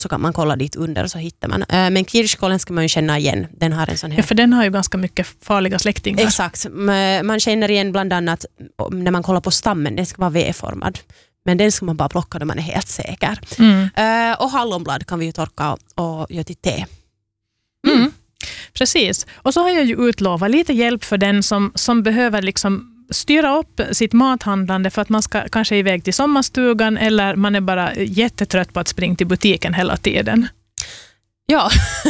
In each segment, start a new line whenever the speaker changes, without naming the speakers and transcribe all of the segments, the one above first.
så kan man kolla dit under och så hittar man. Men kirskålen ska man ju känna igen. Den har en sån här...
Ja, för den har ju ganska mycket farliga släktingar.
Exakt. Man känner igen bland annat när man kollar på stammen, den ska vara V-formad. Men den ska man bara plocka när man är helt säker. Och hallonblad kan vi ju torka och göra till te.
Precis. Och så har jag ju utlovat lite hjälp för den som behöver liksom styra upp sitt mathandlande för att man ska kanske iväg till sommarstugan eller man är bara jättetrött på att springa till butiken hela tiden.
Ja,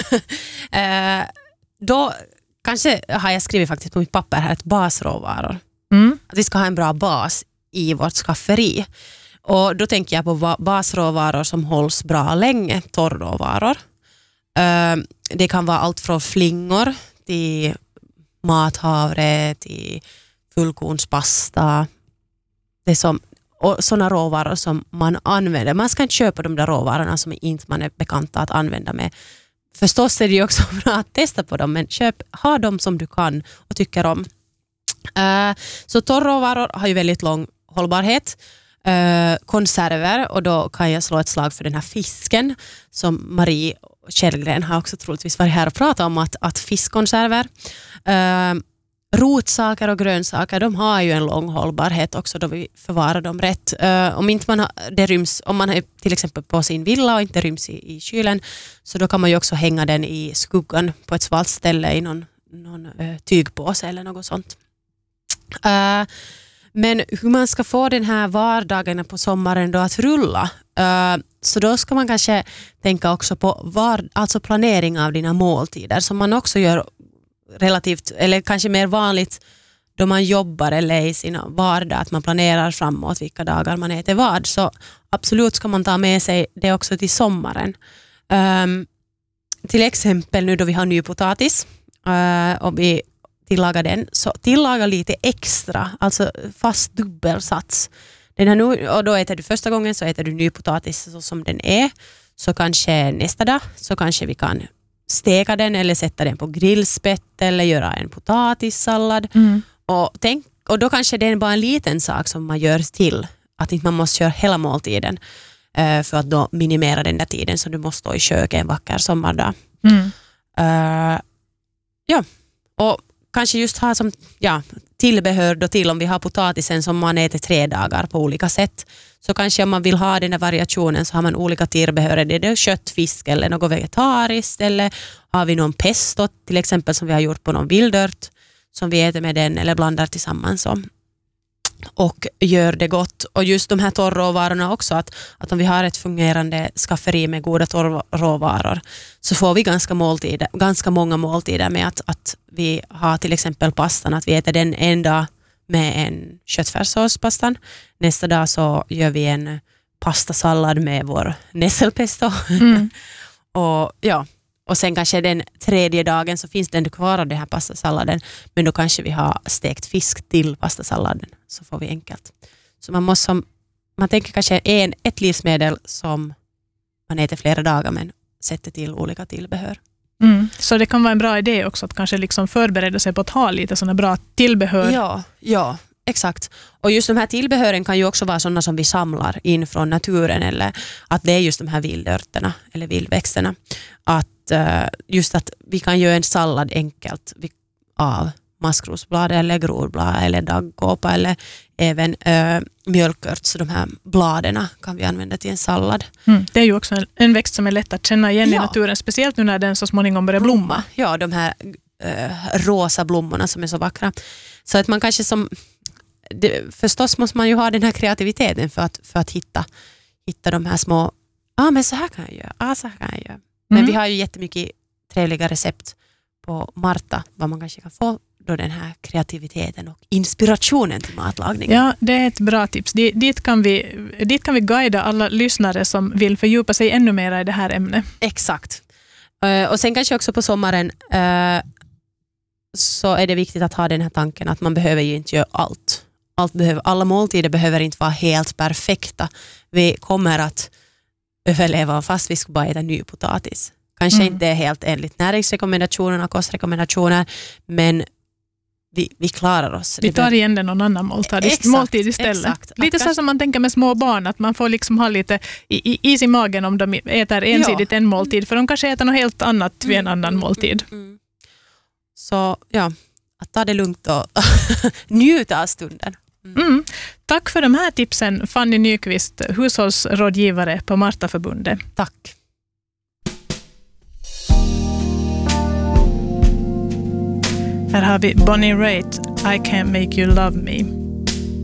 då kanske har jag skrivit faktiskt på mitt papper här ett basråvaror. Att vi ska ha en bra bas i vårt skafferi. Och då tänker jag på basråvaror som hålls bra länge, torrråvaror. Det kan vara allt från flingor till mathavre till fullkornspasta. Det är som, och sådana råvaror som man använder. Man ska inte köpa de där råvarorna som inte man är bekanta att använda med. Förstås är det ju också bra att testa på dem, men ha dem som du kan och tycker om. Så torrråvaror har ju väldigt lång hållbarhet. Konserver, och då kan jag slå ett slag för den här fisken som Marie Kjellgren har också troligtvis varit här och pratat om att fiskkonserver. Rotsaker och grönsaker, de har ju en lång hållbarhet också då vi förvarar dem rätt. Om inte man om man är till exempel på sin villa och inte ryms i kylen, så då kan man ju också hänga den i skuggan på ett svalt ställe i någon tygpåse eller något sånt. Men hur man ska få den här vardagen på sommaren då att rulla, så då ska man kanske tänka också på alltså planering av dina måltider som man också gör relativt, eller kanske mer vanligt då man jobbar eller i sin vardag, att man planerar framåt vilka dagar man äter vad. Så absolut ska man ta med sig det också till sommaren. Till exempel nu då vi har ny potatis och vi tillagar den, så tillaga lite extra, alltså fast dubbelsats. Den här nu, och då äter du första gången så äter du ny potatis så som den är, så kanske nästa dag så kanske vi kan steka den eller sätta den på grillspett eller göra en potatissallad. Och då kanske det är bara en liten sak som man gör till, att inte man måste köra hela måltiden för att då minimera den där tiden så du måste stå i köket en vacker sommardag. Ja, och kanske just ha som tillbehör då till om vi har potatisen som man äter 3 dagar på olika sätt. Så kanske om man vill ha den här variationen så har man olika tillbehör. Det är kött, fisk eller något vegetariskt, eller har vi någon pesto till exempel som vi har gjort på någon vildört som vi äter med den eller blandar tillsammans och gör det gott. Och just de här torrråvarorna också, att om vi har ett fungerande skafferi med goda torrråvaror så får vi ganska många måltider med att vi har till exempel pastan, att vi äter den en dag med en köttfärssåspastan. Nästa dag så gör vi en pastasallad med vår nässelpesto. Och sen kanske den 3:e dagen så finns den kvar av den här pastasalladen, men då kanske vi har stekt fisk till pastasalladen, så får vi enkelt. Så man tänker kanske ett livsmedel som man äter flera dagar men sätter till olika tillbehör.
Så det kan vara en bra idé också att kanske liksom förbereda sig på att ha lite sådana bra tillbehör.
Ja, exakt. Och just de här tillbehören kan ju också vara sådana som vi samlar in från naturen, eller att det är just de här vildörterna eller vildväxterna. Just att vi kan göra en sallad enkelt av maskrosblad eller grorblad eller daggkåpa eller även mjölkört, så de här bladerna kan vi använda till en sallad.
Det är ju också en växt som är lätt att känna igen i naturen, speciellt nu när den så småningom börjar blomma.
Ja, de här rosa blommorna som är så vackra. Så att man kanske förstås måste man ju ha den här kreativiteten för att hitta de här små, men så här kan jag göra, så här kan jag göra. Men vi har ju jättemycket trevliga recept på Marta, vad man kanske kan få då den här kreativiteten och inspirationen till matlagning.
Ja, det är ett bra tips. Dit kan vi guida alla lyssnare som vill fördjupa sig ännu mer i det här ämnet.
Exakt. Och sen kanske också på sommaren så är det viktigt att ha den här tanken att man behöver ju inte göra allt. Alla måltider behöver inte vara helt perfekta. Vi kommer att överleva fast vi ska bara äta ny potatis. Kanske inte helt enligt näringsrekommendationerna och kostrekommendationer, men vi klarar oss.
Vi tar igen det någon annan måltid istället.
Exakt.
Lite så som man tänker med små barn, att man får liksom ha lite is i magen om de äter ensidigt en måltid, för de kanske äter något helt annat vid en annan måltid.
Så ja, att ta det lugnt och njuta av stunden.
Tack för de här tipsen, Fanny Nyqvist, hushållsrådgivare på Martaförbundet.
Tack.
Här har vi Bonnie Raitt, I Can't Make You Love Me.